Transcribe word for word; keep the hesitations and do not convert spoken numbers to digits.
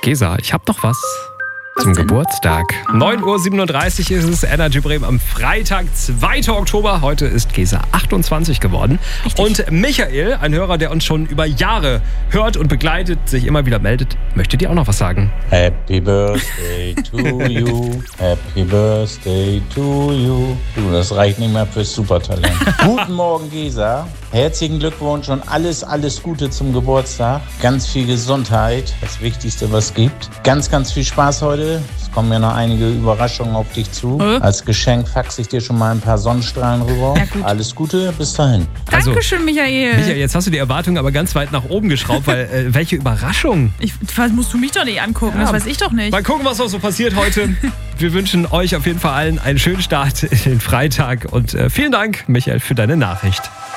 Gesa, ich hab doch was. Was Zum denn? Geburtstag. neun Uhr siebenunddreißig ist es, Energy Bremen am Freitag, zweiten Oktober. Heute ist Gesa achtundzwanzig geworden. Richtig. Und Michael, ein Hörer, der uns schon über Jahre hört und begleitet, sich immer wieder meldet, möchte dir auch noch was sagen. Happy Birthday to you, Happy Birthday to you. Du, das reicht nicht mehr fürs Supertalent. Guten Morgen, Gesa. Herzlichen Glückwunsch und alles, alles Gute zum Geburtstag. Ganz viel Gesundheit, das Wichtigste, was es gibt. Ganz, ganz viel Spaß heute. Es kommen ja noch einige Überraschungen auf dich zu. Äh? Als Geschenk faxe ich dir schon mal ein paar Sonnenstrahlen rüber. Ja, gut. Alles Gute, bis dahin. Also, Dankeschön, Michael. Michael, jetzt hast du die Erwartungen aber ganz weit nach oben geschraubt, weil äh, welche Überraschung. Ich, das musst du mich doch nicht angucken, Ja. das weiß ich doch nicht. Mal gucken, was noch so passiert heute. Wir wünschen euch auf jeden Fall allen einen schönen Start in den Freitag und äh, vielen Dank, Michael, für deine Nachricht.